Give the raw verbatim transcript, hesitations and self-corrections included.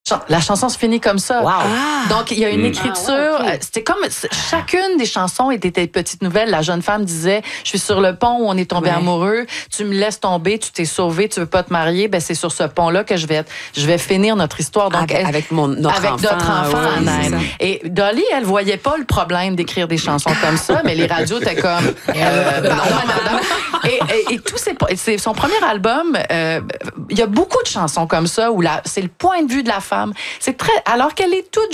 La chanson se finit comme ça. Wow. Ah. Donc, il y a une Mm. écriture. Ah, ouais, okay. C'était comme... Chacune des chansons était des petites nouvelles. La jeune femme disait, je suis sur le pont où on est tombé ouais. amoureux. Tu me laisses tomber, tu t'es sauvé, tu veux pas te marier. Ben, c'est sur ce pont-là que je vais, je vais finir notre histoire. Donc, avec, avec, mon, notre avec enfant. notre enfant Oui, même. Et Dolly, elle voyait pas le problème d'écrire des chansons comme ça, mais les radios étaient comme, euh, pardon, madame. Et, et, et tout c'est, c'est son premier album. Euh, il y a beaucoup de chansons comme ça où la, c'est le point de vue de la femme. C'est très, alors qu'elle est toute